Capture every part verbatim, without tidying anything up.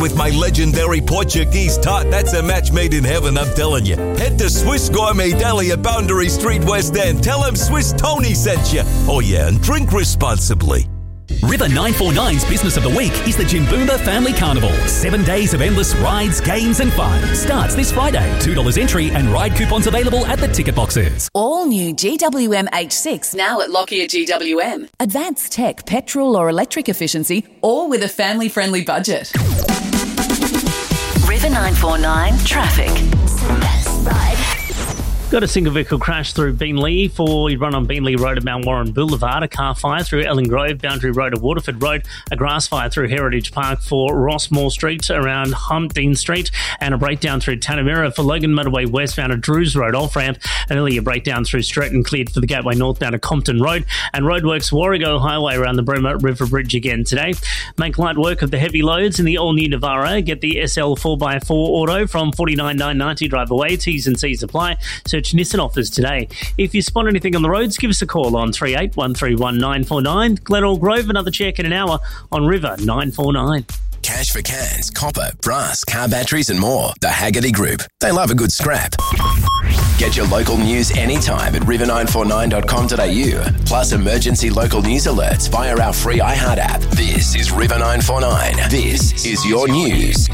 with my legendary Portuguese tart. That's a match made in heaven, I'm telling you. Head to Swiss Gourmet Deli at Boundary Street, West End. Tell them Swiss Tony sent you. Oh yeah, and drink responsibly. River nine forty-nine's Business of the Week is the Jimboomba Family Carnival. Seven days of endless rides, games and fun. Starts this Friday. two dollars entry and ride coupons available at the ticket boxes. All new G W M H six now at Lockyer G W M. Advanced tech, petrol or electric efficiency, all with a family-friendly budget. River nine forty-nine Traffic. Got a single vehicle crash through Beenleigh for you run on Beenleigh Road at Mount Warren Boulevard, a car fire through Ellen Grove, Boundary Road at Waterford Road, a grass fire through Heritage Park for Rossmore Street around Humpdean Street, and a breakdown through Tanamera for Logan Motorway westbound at Drews Road off-ramp, and earlier breakdown through Stretton cleared for the Gateway northbound at Compton Road, and roadworks Warrego Highway around the Bremer River Bridge again today. Make light work of the heavy loads in the all-new Navara. Get the S L four by four auto from forty-nine thousand nine hundred ninety drive away. T's and C's apply. Search Nissan offers today. If you spot anything on the roads, give us a call on three eight one three one nine four nine. Glenelg Grove, another check in an hour on River nine forty-nine. Cash for cans, copper, brass, car batteries and more. The Haggerty Group. They love a good scrap. Get your local news anytime at river nine forty-nine dot com dot a u. Plus emergency local news alerts via our free iHeart app. This is River nine forty-nine. This is your news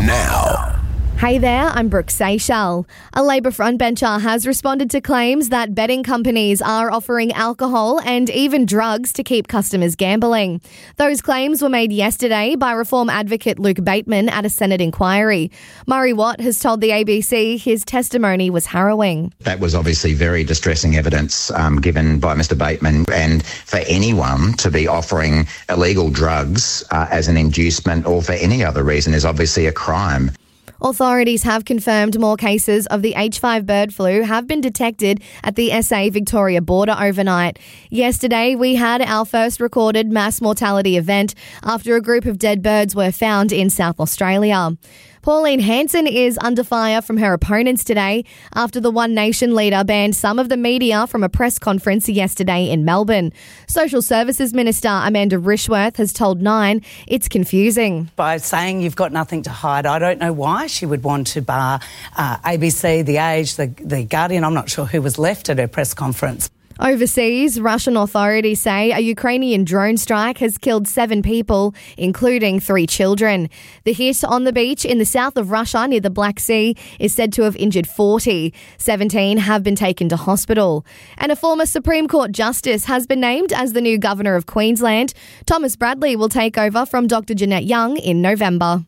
now. Hey there, I'm Brooke Seychelles. A Labor frontbencher has responded to claims that betting companies are offering alcohol and even drugs to keep customers gambling. Those claims were made yesterday by Reform advocate Luke Bateman at a Senate inquiry. Murray Watt has told the A B C his testimony was harrowing. That was obviously very distressing evidence um, given by Mister Bateman, and for anyone to be offering illegal drugs uh, as an inducement or for any other reason is obviously a crime. Authorities have confirmed more cases of the H five bird flu have been detected at the S A Victoria border overnight. Yesterday, we had our first recorded mass mortality event after a group of dead birds were found in South Australia. Pauline Hanson is under fire from her opponents today after the One Nation leader banned some of the media from a press conference yesterday in Melbourne. Social Services Minister Amanda Rishworth has told Nine it's confusing. By saying you've got nothing to hide, I don't know why she would want to bar uh, A B C, The Age, the, the Guardian. I'm not sure who was left at her press conference. Overseas, Russian authorities say a Ukrainian drone strike has killed seven people, including three children. The hit on the beach in the south of Russia near the Black Sea is said to have injured forty. seventeen have been taken to hospital. And a former Supreme Court justice has been named as the new Governor of Queensland. Thomas Bradley will take over from Doctor Jeanette Young in November.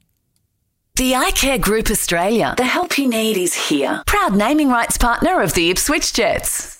The iCare Group Australia. The help you need is here. Proud naming rights partner of the Ipswich Jets.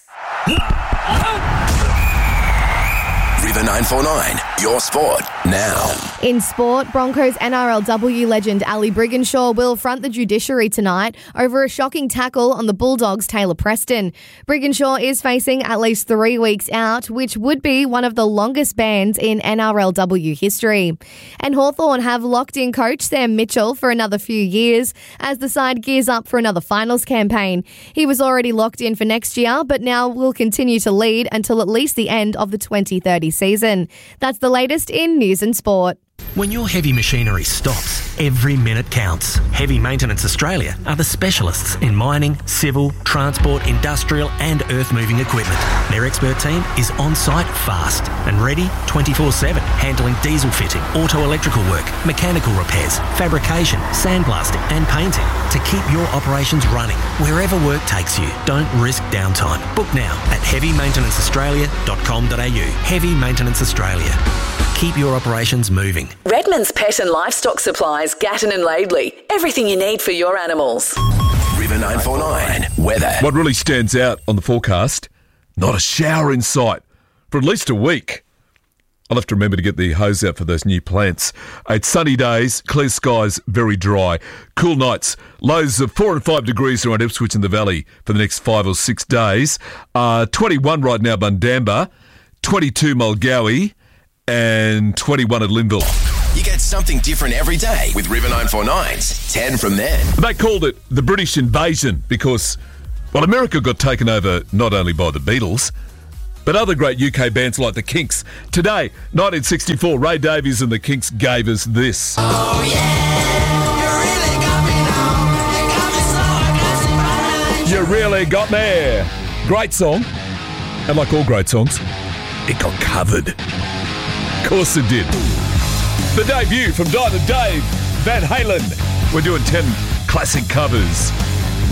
River nine forty-nine, your sport now. In sport, Broncos N R L W legend Ali Brigginshaw will front the judiciary tonight over a shocking tackle on the Bulldogs' Taylor Preston. Brigginshaw is facing at least three weeks out, which would be one of the longest bans in N R L W history. And Hawthorn have locked in coach Sam Mitchell for another few years as the side gears up for another finals campaign. He was already locked in for next year, but now will continue to lead until at least the end of the twenty thirty season. That's the latest in news and sport. When your heavy machinery stops, every minute counts. Heavy Maintenance Australia are the specialists in mining, civil, transport, industrial and earth-moving equipment. Their expert team is on-site fast and ready twenty-four seven, handling diesel fitting, auto-electrical work, mechanical repairs, fabrication, sandblasting and painting to keep your operations running wherever work takes you. Don't risk downtime. Book now at heavy maintenance australia dot com dot a u. Heavy Maintenance Australia. Keep your operations moving. Redmond's Pet and Livestock Supplies, Gatton and Laidley. Everything you need for your animals. River nine forty-nine, weather. What really stands out on the forecast? Not a shower in sight for at least a week. I'll have to remember to get the hose out for those new plants. It's sunny days, clear skies, very dry. Cool nights, lows of four and five degrees around Ipswich in the Valley for the next five or six days. Uh, twenty-one right now, Bundamba, twenty-two Mulgowie, and twenty-one at Linville. You get something different every day with River nine forty-nine's ten from then. They called it the British invasion because, well, America got taken over not only by the Beatles, but other great U K bands like the Kinks. Today, nineteen sixty-four, Ray Davies and the Kinks gave us this. Oh, yeah. You really got me. Great song. And like all great songs, it got covered. Of course it did. The debut from Diamond Dave Van Halen. We're doing ten classic covers.